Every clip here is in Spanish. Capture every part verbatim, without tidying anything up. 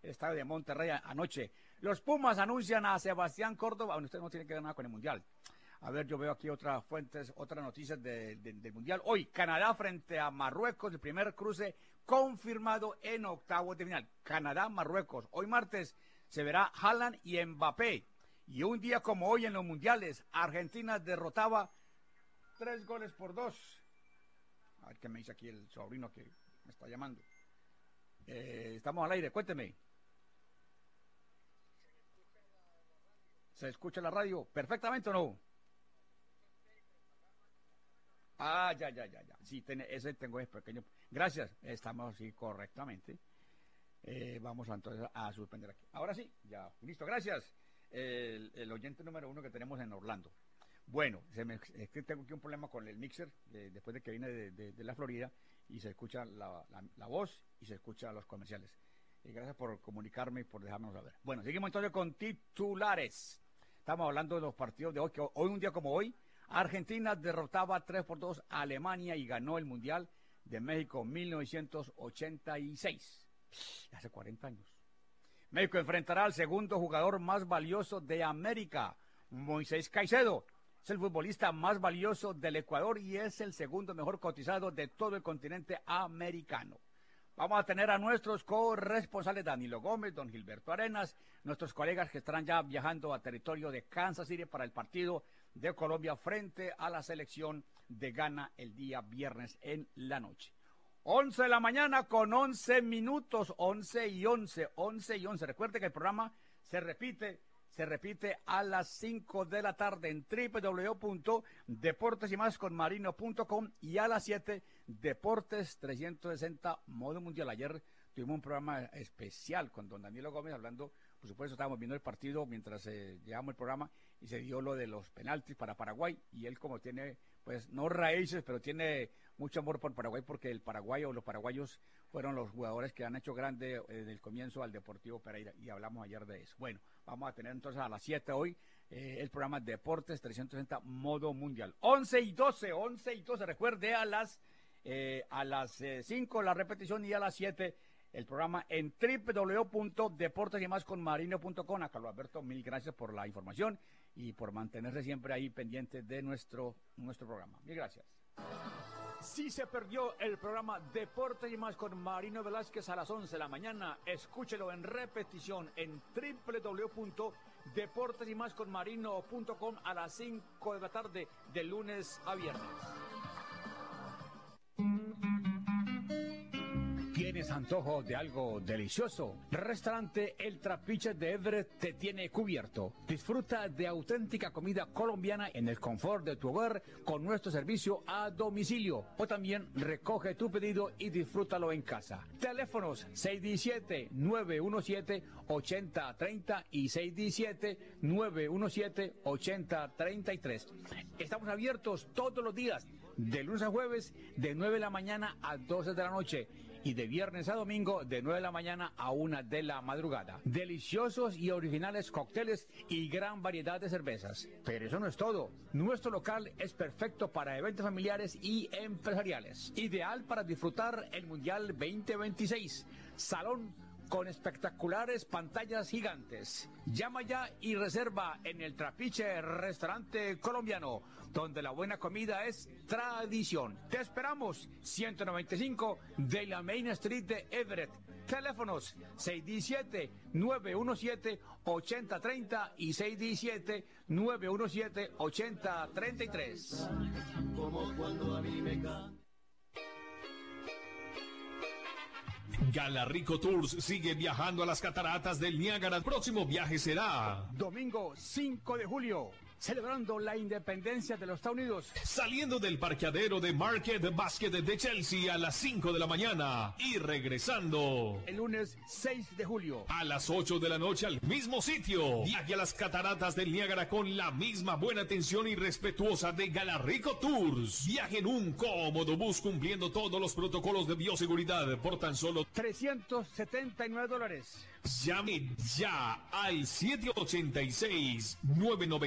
estadio de Monterrey anoche. Los Pumas anuncian a Sebastián Córdoba. Bueno, usted no tiene que ver nada con el Mundial. A ver, yo veo aquí otras fuentes, otras noticias de, de, del Mundial. Hoy, Canadá frente a Marruecos, el primer cruce confirmado en octavos de final. Canadá-Marruecos. Hoy martes se verá Haaland y Mbappé. Y un día como hoy en los Mundiales, Argentina derrotaba tres goles por dos. A ver qué me dice aquí el sobrino que me está llamando. Eh, estamos al aire, cuénteme. ¿Se escucha la radio perfectamente o no? Ah, ya, ya, ya, ya. Sí, ten, ese tengo ese pequeño. Gracias, estamos así correctamente. Eh, vamos a, entonces a suspender aquí. Ahora sí, ya, listo, gracias. El, el oyente número uno que tenemos en Orlando. Bueno, se me, es que tengo aquí un problema con el mixer, eh, después de que vine de, de, de la Florida, y se escucha la, la, la voz y se escucha los comerciales. Y gracias por comunicarme y por dejármelo saber. Bueno, seguimos entonces con titulares. Estamos hablando de los partidos de hoy, que hoy, un día como hoy, Argentina derrotaba tres por dos a Alemania y ganó el Mundial de México mil novecientos ochenta y seis. Hace cuarenta años. México enfrentará al segundo jugador más valioso de América, Moisés Caicedo. Es el futbolista más valioso del Ecuador y es el segundo mejor cotizado de todo el continente americano. Vamos a tener a nuestros corresponsales Danilo Gómez, don Gilberto Arenas, nuestros colegas que estarán ya viajando a territorio de Kansas City para el partido de Colombia frente a la selección de Ghana el día viernes en la noche. once de la mañana con once minutos, once y once, once y once. Recuerde que el programa se repite, se repite a las cinco de la tarde en doble u doble u doble u punto deportes y más con marino punto com y a las siete Deportes trescientos sesenta Modo Mundial. Ayer tuvimos un programa especial con don Danilo Gómez hablando, por supuesto estábamos viendo el partido mientras eh, llevamos el programa y se dio lo de los penaltis para Paraguay y él como tiene, pues no raíces, pero tiene mucho amor por Paraguay porque el Paraguay o los paraguayos fueron los jugadores que han hecho grande eh, desde el comienzo al Deportivo Pereira y hablamos ayer de eso. Bueno, vamos a tener entonces a las siete hoy eh, el programa Deportes trescientos sesenta Modo Mundial. once y doce, once y doce, recuerde a las eh, a las eh, cinco la repetición y a las siete el programa en doble u doble u doble u punto deportes y más con marino punto com. A Carlos Alberto, mil gracias por la información y por mantenerse siempre ahí pendiente de nuestro, nuestro programa. Mil gracias. Si se perdió el programa Deportes y más con Marino Velázquez a las once de la mañana, escúchelo en repetición en doble u doble u doble u punto deportes y más con marino punto com a las cinco de la tarde de lunes a viernes. ¿Tienes antojo de algo delicioso? Restaurante El Trapiche de Everett te tiene cubierto. Disfruta de auténtica comida colombiana en el confort de tu hogar con nuestro servicio a domicilio. O también recoge tu pedido y disfrútalo en casa. Teléfonos seis uno siete, nueve uno siete, ocho cero tres cero y seis uno siete, nueve uno siete, ocho cero tres tres. Estamos abiertos todos los días, de lunes a jueves, de nueve de la mañana a doce de la noche. Y de viernes a domingo de nueve de la mañana a una de la madrugada. Deliciosos y originales cócteles y gran variedad de cervezas. Pero eso no es todo. Nuestro local es perfecto para eventos familiares y empresariales. Ideal para disfrutar el Mundial veinte veintiséis. Salón con espectaculares pantallas gigantes. Llama ya y reserva en el Trapiche Restaurante Colombiano, donde la buena comida es tradición. Te esperamos, ciento noventa y cinco de la Main Street de Everett. Teléfonos seis uno siete, nueve uno siete, ocho cero tres cero y seis uno siete, nueve uno siete, ocho cero tres tres. Como cuando a mí me ca- Galarrico Tours sigue viajando a las cataratas del Niágara. El próximo viaje será domingo cinco de julio, celebrando la independencia de los Estados Unidos. Saliendo del parqueadero de Market Basket de Chelsea a las cinco de la mañana y regresando el lunes seis de julio a las ocho de la noche al mismo sitio. Viaje a las cataratas del Niágara con la misma buena atención y respetuosa de Galarrico Tours. Viaje en un cómodo bus cumpliendo todos los protocolos de bioseguridad por tan solo trescientos setenta y nueve dólares. Llame ya al siete ocho seis, nueve nueve uno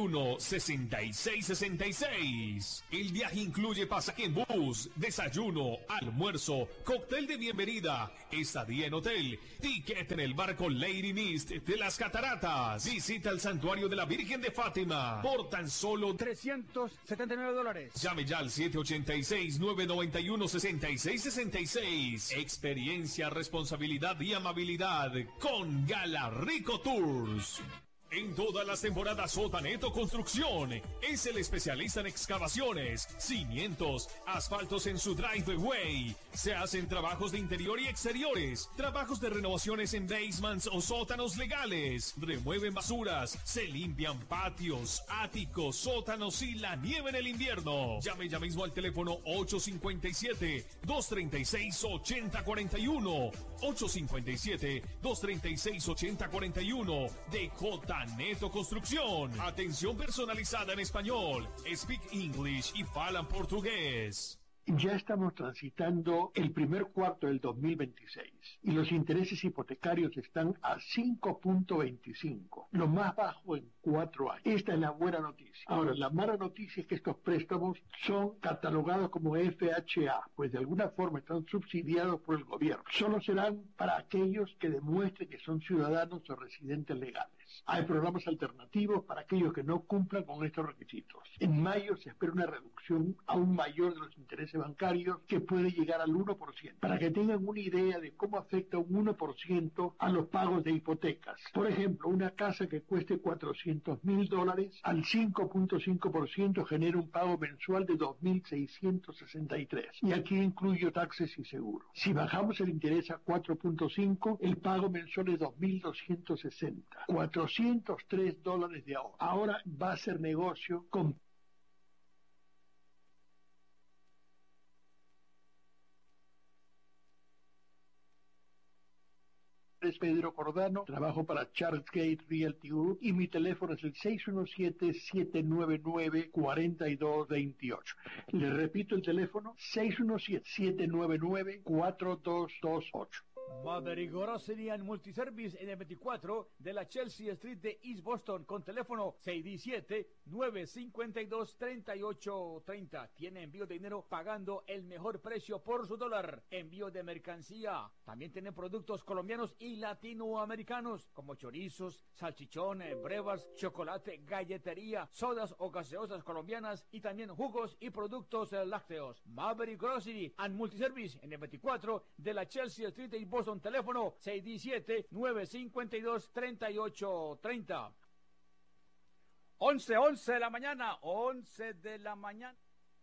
uno, seis seis seis seis. El viaje incluye pasaje en bus, desayuno, almuerzo, cóctel de bienvenida, estadía en hotel, ticket en el barco Lady Mist de las Cataratas. Visita el santuario de la Virgen de Fátima por tan solo trescientos setenta y nueve dólares. Llame ya al siete ocho seis, nueve nueve uno, seis seis seis seis. Experiencia, responsabilidad y amabilidad con Galarrico Tours. En todas las temporadas, Sotaneto Construcción es el especialista en excavaciones, cimientos, asfaltos en su driveway. Se hacen trabajos de interior y exteriores, trabajos de renovaciones en basements o sótanos legales, remueven basuras, se limpian patios, áticos, sótanos y la nieve en el invierno. Llame ya mismo al teléfono ocho cinco siete, dos tres seis, ocho cero cuatro uno, ocho cinco siete, dos tres seis, ocho cero cuatro uno de Sotaneto Construcción. Atención personalizada en español, speak English y falan portugués. Ya estamos transitando el primer cuarto del dos mil veintiséis y los intereses hipotecarios están a cinco punto veinticinco, lo más bajo en cuatro años. Esta es la buena noticia. Ahora, la mala noticia es que estos préstamos son catalogados como F H A, pues de alguna forma están subsidiados por el gobierno. Solo serán para aquellos que demuestren que son ciudadanos o residentes legales. Hay programas alternativos para aquellos que no cumplan con estos requisitos. En mayo se espera una reducción aún mayor de los intereses bancarios que puede llegar al uno por ciento. Para que tengan una idea de cómo afecta un uno por ciento a los pagos de hipotecas. Por ejemplo, una casa que cueste cuatrocientos mil dólares al cinco punto cinco por ciento genera un pago mensual de dos mil seiscientos sesenta y tres. Y aquí incluyo taxes y seguros. Si bajamos el interés a cuatro punto cinco, el pago mensual es dos mil doscientos sesenta. cuatrocientos tres dólares de ahorro. Ahora va a ser negocio con es Pedro Cordano, trabajo para Charlesgate Realty Group y mi teléfono es el seis uno siete, siete nueve nueve, cuatro dos dos ocho. Le repito el teléfono seis uno siete, siete nueve nueve, cuatro dos dos ocho. Maverick Grocery and Multiservice en el veinticuatro de la Chelsea Street de East Boston con teléfono seis uno siete, nueve cinco dos, tres ocho tres cero. Tiene envío de dinero pagando el mejor precio por su dólar. Envío de mercancía. También tienen productos colombianos y latinoamericanos como chorizos, salchichones, brevas, chocolate, galletería, sodas o gaseosas colombianas y también jugos y productos eh, lácteos. Maverick Grocery and Multiservice en el veinticuatro de la Chelsea Street de East Boston, teléfono seis uno siete, nueve cinco dos, tres ocho tres cero. once, once de la mañana, once de la mañana.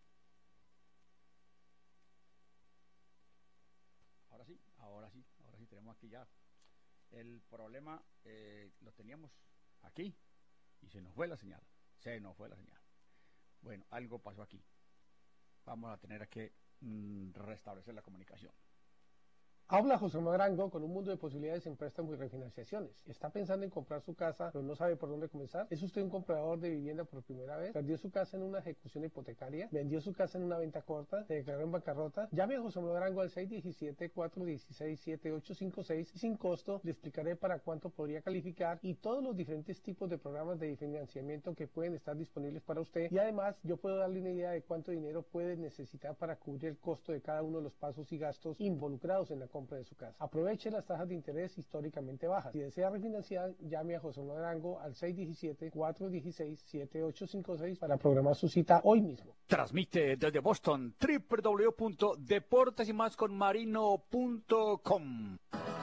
Ahora sí, ahora sí, ahora sí tenemos aquí ya el problema, eh, lo teníamos aquí y se nos fue la señal, se nos fue la señal. Bueno, algo pasó aquí. Vamos a tener que mm, restablecer la comunicación. Habla José Marango con un mundo de posibilidades en préstamos y refinanciaciones. ¿Está pensando en comprar su casa pero no sabe por dónde comenzar? ¿Es usted un comprador de vivienda por primera vez? ¿Perdió su casa en una ejecución hipotecaria? ¿Vendió su casa en una venta corta? ¿Se declaró en bancarrota? Llame a José Marango al seis uno siete, cuatro uno seis, siete ocho cinco seis y sin costo le explicaré para cuánto podría calificar y todos los diferentes tipos de programas de financiamiento que pueden estar disponibles para usted. Y además yo puedo darle una idea de cuánto dinero puede necesitar para cubrir el costo de cada uno de los pasos y gastos involucrados en la compra de su casa. Aproveche las tasas de interés históricamente bajas. Si desea refinanciar, llame a José Marango al seis uno siete, cuatro uno seis, siete ocho cinco seis para programar su cita hoy mismo. Transmite desde Boston doble u doble u doble u punto deportes y más con marino punto com.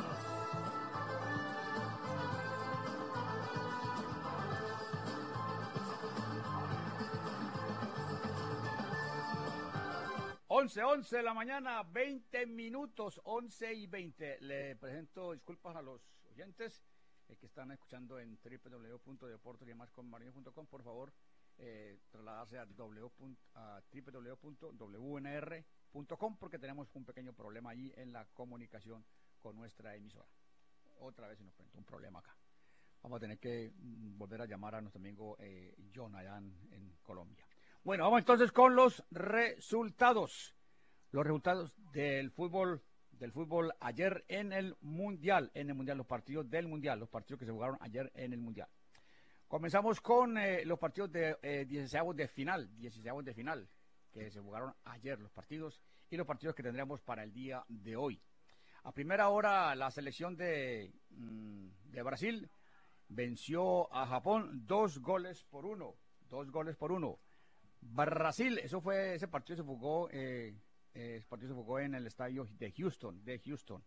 once, once de la mañana, veinte minutos, once y veinte. Le presento disculpas a los oyentes eh, que están escuchando en doble u doble u doble u punto deportes y más con marino punto com. Por favor, eh, trasladarse a, w, a doble u doble u doble u punto w n r punto com porque tenemos un pequeño problema allí en la comunicación con nuestra emisora. Otra vez se nos presentó un problema acá. Vamos a tener que mm, volver a llamar a nuestro amigo eh, John allá en, en Colombia. Bueno, vamos entonces con los resultados. Los resultados del fútbol, del fútbol ayer en el Mundial, en el Mundial, los partidos del Mundial, los partidos que se jugaron ayer en el Mundial. Comenzamos con eh, los partidos de eh, dieciséis de final, dieciséis de final, que se jugaron ayer los partidos y los partidos que tendremos para el día de hoy. A primera hora, la selección de, mm, de Brasil venció a Japón dos goles por uno, dos goles por uno. Brasil, eso fue, ese partido se jugó, eh, eh, ese partido se jugó en el estadio de Houston, de Houston.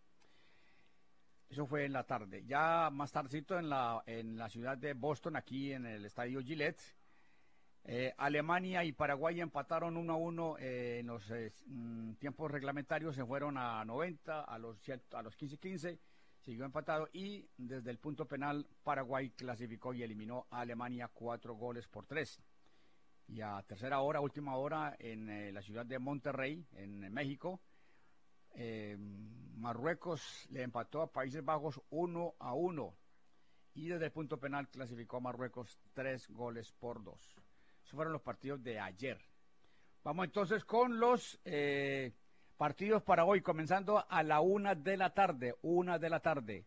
Eso fue en la tarde. Ya más tardecito en la, en la ciudad de Boston, aquí en el estadio Gillette, eh, Alemania y Paraguay empataron uno a uno eh, en los eh, mm, tiempos reglamentarios, se fueron a noventa, a los, a los quince quince, siguió empatado y desde el punto penal Paraguay clasificó y eliminó a Alemania cuatro goles por tres. Y a tercera hora, última hora, en eh, la ciudad de Monterrey, en México, Eh, Marruecos le empató a Países Bajos uno a uno y desde el punto penal clasificó a Marruecos tres goles por dos. Esos fueron los partidos de ayer. Vamos entonces con los eh, partidos para hoy, comenzando a la una de la tarde, una de la tarde.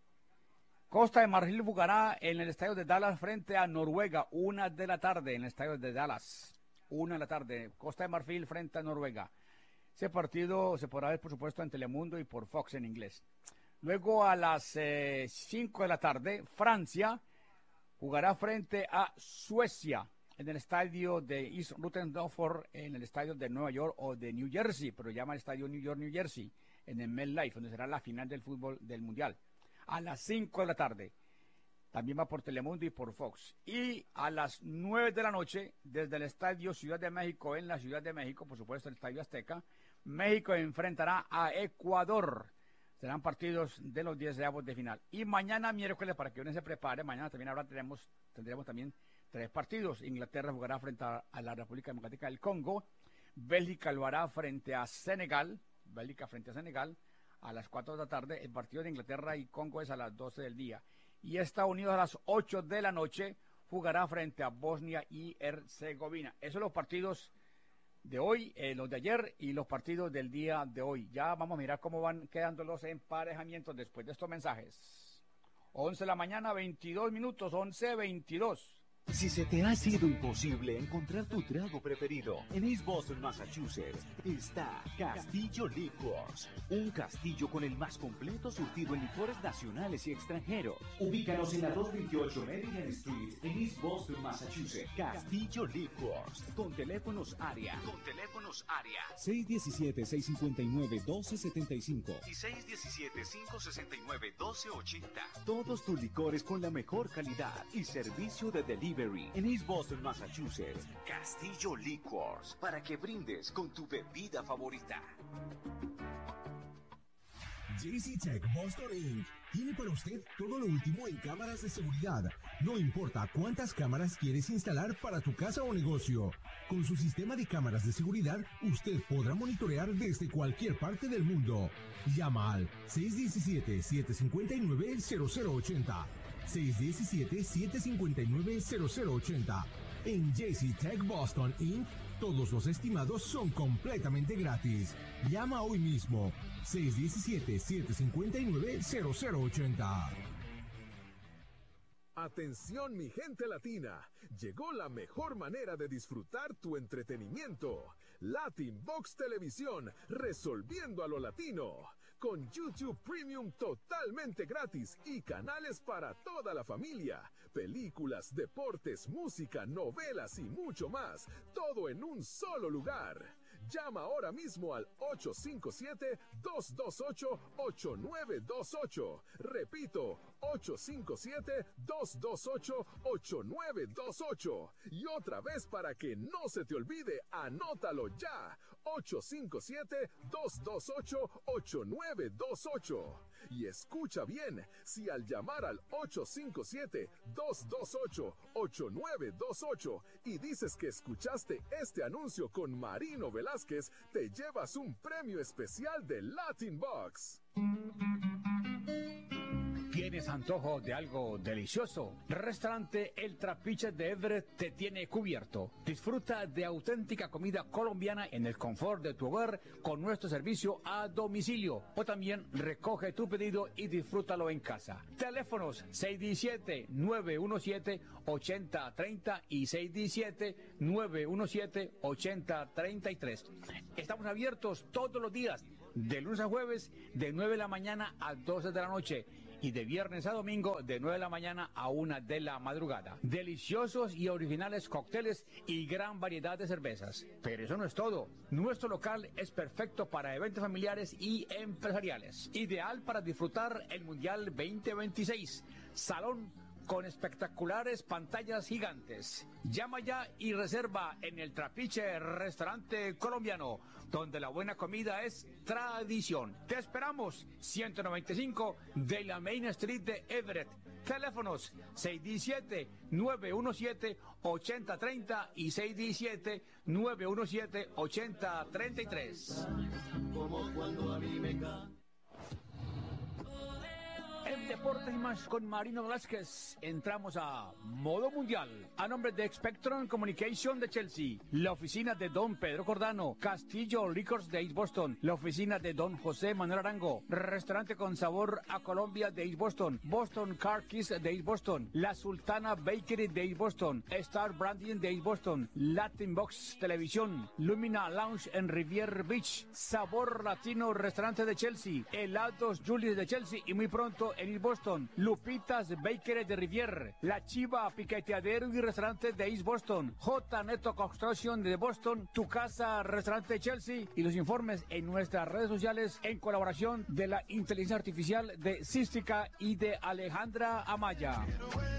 Costa de Marfil jugará en el estadio de Dallas frente a Noruega, una de la tarde en el estadio de Dallas, una de la tarde, Costa de Marfil frente a Noruega. Ese partido se podrá ver, por supuesto, en Telemundo y por Fox en inglés. Luego, a las eh, cinco de la tarde, Francia jugará frente a Suecia en el estadio de East Rutherford, en el estadio de Nueva York o de New Jersey, pero llama el estadio New York, New Jersey, en el MetLife, donde será la final del fútbol del Mundial. A las cinco de la tarde. También va por Telemundo y por Fox. Y a las nueve de la noche, desde el estadio Ciudad de México, en la Ciudad de México, por supuesto, el estadio Azteca, México enfrentará a Ecuador. Serán partidos de los dieciavos de final. Y mañana miércoles, para que uno se prepare, mañana también habrá, tenemos, tendremos también tres partidos. Inglaterra jugará frente a, a la República Democrática del Congo. Bélgica lo hará frente a Senegal. Bélgica frente a Senegal a las cuatro de la tarde. El partido de Inglaterra y Congo es a las doce del día. Y Estados Unidos a las ocho de la noche jugará frente a Bosnia y Herzegovina. Esos son los partidos de hoy, eh, los de ayer y los partidos del día de hoy. Ya vamos a mirar cómo van quedando los emparejamientos después de estos mensajes. once de la mañana, veintidós minutos, once veintidós. Si se te ha sido imposible encontrar tu trago preferido, en East Boston, Massachusetts, está Castillo Liquors, un castillo con el más completo surtido en licores nacionales y extranjeros. Ubícanos en la doscientos veintiocho Maryland Street, en East Boston, Massachusetts. Castillo Liquors, con teléfonos área, con teléfonos área seis uno siete, seis cinco nueve, uno dos siete cinco y seis uno siete, cinco seis nueve, doce ochenta. Todos tus licores con la mejor calidad y servicio de delivery. En East Boston, Massachusetts, Castillo Liquors, para que brindes con tu bebida favorita. J C Tech Boston incorporated tiene para usted todo lo último en cámaras de seguridad. No importa cuántas cámaras quieres instalar para tu casa o negocio. Con su sistema de cámaras de seguridad, usted podrá monitorear desde cualquier parte del mundo. Llama al seis uno siete, siete cinco nueve, cero cero ocho cero. seis uno siete, siete cinco nueve, cero cero ocho cero. En J C Tech Boston incorporated, todos los estimados son completamente gratis. Llama hoy mismo. seis uno siete, siete cinco nueve, cero cero ocho cero. Atención mi gente latina, llegó la mejor manera de disfrutar tu entretenimiento. Latin Box Televisión, resolviendo a lo latino. Con YouTube Premium totalmente gratis y canales para toda la familia. Películas, deportes, música, novelas y mucho más. Todo en un solo lugar. Llama ahora mismo al ocho cinco siete, dos dos ocho, ocho nueve dos ocho. Repito, ocho cinco siete, dos dos ocho, ocho nueve dos ocho. Y otra vez para que no se te olvide, anótalo ya. ocho cinco siete, dos dos ocho, ocho nueve dos ocho. Y escucha bien, si al llamar al ocho cinco siete, dos dos ocho, ocho nueve dos ocho y dices que escuchaste este anuncio con Marino Velázquez, te llevas un premio especial de Latin Box. ¿Tienes antojo de algo delicioso? Restaurante El Trapiche de Everett te tiene cubierto. Disfruta de auténtica comida colombiana en el confort de tu hogar con nuestro servicio a domicilio. O también recoge tu pedido y disfrútalo en casa. Teléfonos seis uno siete, nueve uno siete, ocho cero tres cero y seis uno siete, nueve uno siete, ocho cero tres tres. Estamos abiertos todos los días, de lunes a jueves, de nueve de la mañana a doce de la noche. Y de viernes a domingo de nueve de la mañana a una de la madrugada. Deliciosos y originales cócteles y gran variedad de cervezas. Pero eso no es todo. Nuestro local es perfecto para eventos familiares y empresariales. Ideal para disfrutar el Mundial veinte veintiséis. Salón con espectaculares pantallas gigantes. Llama ya y reserva en El Trapiche Restaurante Colombiano, donde la buena comida es tradición. Te esperamos, ciento noventa y cinco de la Main Street de Everett. Teléfonos seis uno siete, nueve uno siete, ocho cero tres cero y seis uno siete, nueve uno siete, ocho cero tres tres. Como cuando a mí me ca- En Deportes y Más con Marino Velázquez entramos a Modo Mundial. A nombre de Spectrum Communication de Chelsea, la oficina de Don Pedro Cordano, Castillo Liquors de East Boston, la oficina de Don José Manuel Arango, Restaurante con Sabor a Colombia de East Boston, Boston Car Kiss de East Boston, La Sultana Bakery de East Boston, Star Branding de East Boston, Latin Box Televisión, Lumina Lounge en Rivier Beach, Sabor Latino Restaurante de Chelsea, Helados Julius de Chelsea y muy pronto en East Boston, Lupitas Bakery de Rivier, La Chiva Piqueteadero y Restaurante de East Boston, J. Neto Construction de Boston, Tu Casa Restaurante de Chelsea y los informes en nuestras redes sociales en colaboración de la inteligencia artificial de Cística y de Alejandra Amaya.